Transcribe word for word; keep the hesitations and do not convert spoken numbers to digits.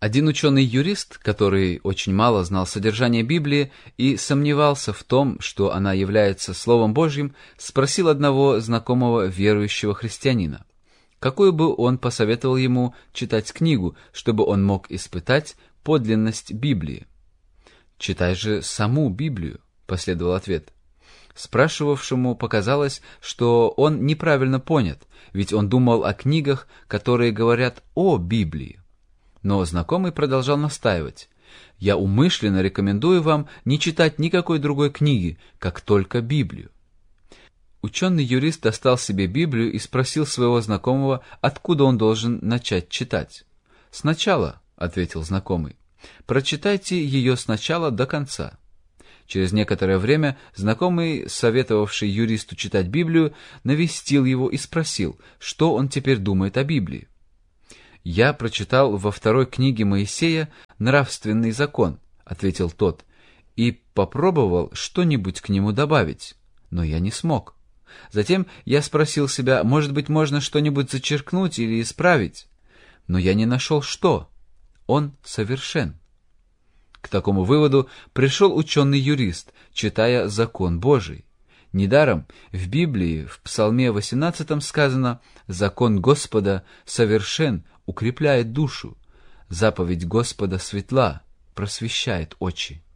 Один ученый-юрист, который очень мало знал содержание Библии и сомневался в том, что она является Словом Божьим, спросил одного знакомого верующего христианина, какую бы он посоветовал ему читать книгу, чтобы он мог испытать подлинность Библии. «Читай же саму Библию», — последовал ответ. Спрашивавшему показалось, что он неправильно понят, ведь он думал о книгах, которые говорят о Библии. Но знакомый продолжал настаивать: «Я умышленно рекомендую вам не читать никакой другой книги, как только Библию». Ученый-юрист достал себе Библию и спросил своего знакомого, откуда он должен начать читать. «Сначала», — ответил знакомый, — «прочитайте ее сначала до конца». Через некоторое время знакомый, советовавший юристу читать Библию, навестил его и спросил, что он теперь думает о Библии. «Я прочитал во второй книге Моисея нравственный закон», — ответил тот, — «и попробовал что-нибудь к нему добавить, но я не смог. Затем я спросил себя, может быть, можно что-нибудь зачеркнуть или исправить, но я не нашел что. Он совершен». К такому выводу пришел ученый-юрист, читая закон Божий. Недаром в Библии в Псалме восемнадцатом сказано: «Закон Господа совершен, укрепляет душу, заповедь Господа светла, просвещает очи».